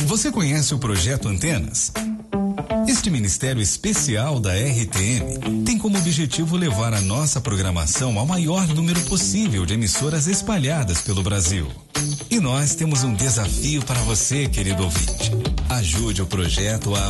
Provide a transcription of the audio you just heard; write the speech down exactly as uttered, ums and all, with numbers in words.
Você conhece o Projeto Antenas? Este ministério especial da R T M tem como objetivo levar a nossa programação ao maior número possível de emissoras espalhadas pelo Brasil. E nós temos um desafio para você, querido ouvinte. Ajude o projeto a